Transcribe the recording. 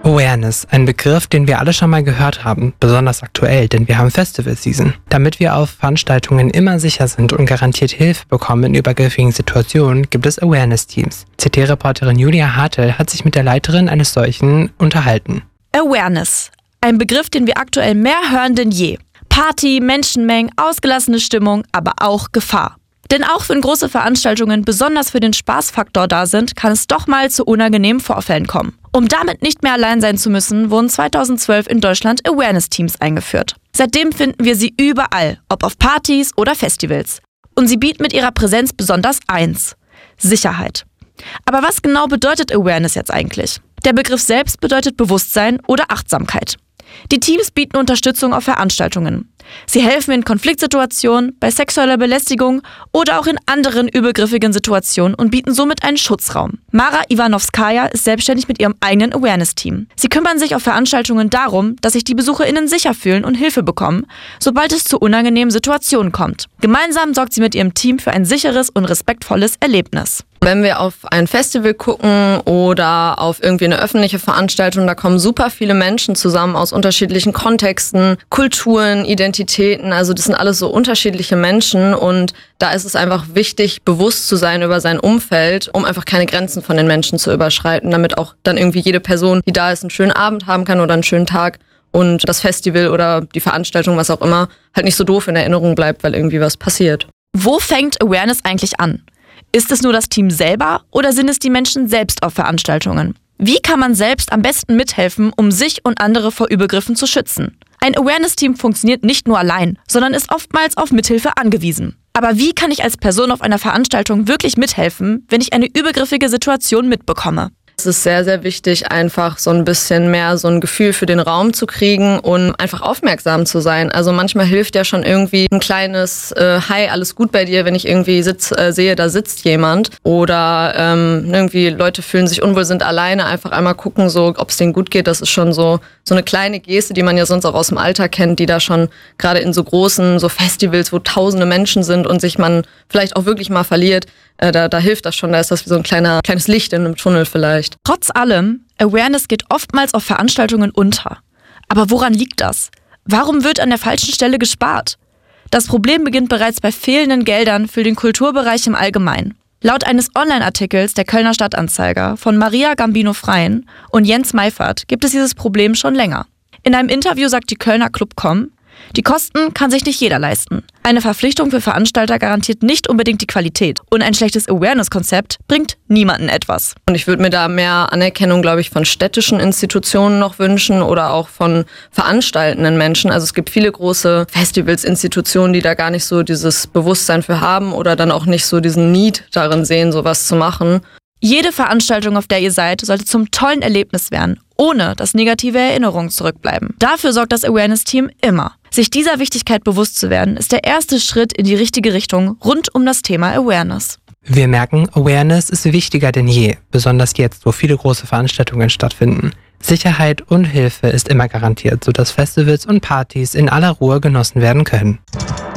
Awareness, ein Begriff, den wir alle schon mal gehört haben, besonders aktuell, denn wir haben Festival-Season. Damit wir auf Veranstaltungen immer sicher sind und garantiert Hilfe bekommen in übergriffigen Situationen, gibt es Awareness-Teams. CT-Reporterin Julia Hartl hat sich mit der Leiterin eines solchen unterhalten. Awareness, ein Begriff, den wir aktuell mehr hören denn je. Party, Menschenmengen, ausgelassene Stimmung, aber auch Gefahr. Denn auch wenn große Veranstaltungen besonders für den Spaßfaktor da sind, kann es doch mal zu unangenehmen Vorfällen kommen. Um damit nicht mehr allein sein zu müssen, wurden 2012 in Deutschland Awareness-Teams eingeführt. Seitdem finden wir sie überall, ob auf Partys oder Festivals. Und sie bieten mit ihrer Präsenz besonders eins: Sicherheit. Aber was genau bedeutet Awareness jetzt eigentlich? Der Begriff selbst bedeutet Bewusstsein oder Achtsamkeit. Die Teams bieten Unterstützung auf Veranstaltungen. Sie helfen in Konfliktsituationen, bei sexueller Belästigung oder auch in anderen übergriffigen Situationen und bieten somit einen Schutzraum. Mara Ivanovskaja ist selbstständig mit ihrem eigenen Awareness-Team. Sie kümmern sich auf Veranstaltungen darum, dass sich die BesucherInnen sicher fühlen und Hilfe bekommen, sobald es zu unangenehmen Situationen kommt. Gemeinsam sorgt sie mit ihrem Team für ein sicheres und respektvolles Erlebnis. Wenn wir auf ein Festival gucken oder auf irgendwie eine öffentliche Veranstaltung, da kommen super viele Menschen zusammen aus unterschiedlichen Kontexten, Kulturen, Identitäten. Also das sind alles so unterschiedliche Menschen und da ist es einfach wichtig, bewusst zu sein über sein Umfeld, um einfach keine Grenzen von den Menschen zu überschreiten, damit auch dann irgendwie jede Person, die da ist, einen schönen Abend haben kann oder einen schönen Tag und das Festival oder die Veranstaltung, was auch immer, halt nicht so doof in Erinnerung bleibt, weil irgendwie was passiert. Wo fängt Awareness eigentlich an? Ist es nur das Team selber oder sind es die Menschen selbst auf Veranstaltungen? Wie kann man selbst am besten mithelfen, um sich und andere vor Übergriffen zu schützen? Ein Awareness-Team funktioniert nicht nur allein, sondern ist oftmals auf Mithilfe angewiesen. Aber wie kann ich als Person auf einer Veranstaltung wirklich mithelfen, wenn ich eine übergriffige Situation mitbekomme? Es ist sehr, sehr wichtig, einfach so ein bisschen mehr so ein Gefühl für den Raum zu kriegen und einfach aufmerksam zu sein. Also manchmal hilft ja schon irgendwie ein kleines Hi, alles gut bei dir, wenn ich irgendwie sehe, da sitzt jemand. Oder irgendwie Leute fühlen sich unwohl, sind alleine, einfach einmal gucken, so, ob es denen gut geht. Das ist schon so eine kleine Geste, die man ja sonst auch aus dem Alltag kennt, die da schon gerade in so großen so Festivals, wo tausende Menschen sind und sich man vielleicht auch wirklich mal verliert, da hilft das schon, da ist das wie so ein kleines Licht in einem Tunnel vielleicht. Trotz allem, Awareness geht oftmals auf Veranstaltungen unter. Aber woran liegt das? Warum wird an der falschen Stelle gespart? Das Problem beginnt bereits bei fehlenden Geldern für den Kulturbereich im Allgemeinen. Laut eines Online-Artikels der Kölner Stadtanzeiger von Maria Gambino-Freien und Jens Meifert gibt es dieses Problem schon länger. In einem Interview sagt die Kölner Clubcom: Die Kosten kann sich nicht jeder leisten. Eine Verpflichtung für Veranstalter garantiert nicht unbedingt die Qualität. Und ein schlechtes Awareness-Konzept bringt niemanden etwas. Und ich würde mir da mehr Anerkennung, glaube ich, von städtischen Institutionen noch wünschen oder auch von veranstaltenden Menschen. Also es gibt viele große Festivals, Institutionen, die da gar nicht so dieses Bewusstsein für haben oder dann auch nicht so diesen Need darin sehen, sowas zu machen. Jede Veranstaltung, auf der ihr seid, sollte zum tollen Erlebnis werden, ohne dass negative Erinnerungen zurückbleiben. Dafür sorgt das Awareness-Team immer. Sich dieser Wichtigkeit bewusst zu werden, ist der erste Schritt in die richtige Richtung rund um das Thema Awareness. Wir merken, Awareness ist wichtiger denn je, besonders jetzt, wo viele große Veranstaltungen stattfinden. Sicherheit und Hilfe ist immer garantiert, sodass Festivals und Partys in aller Ruhe genossen werden können.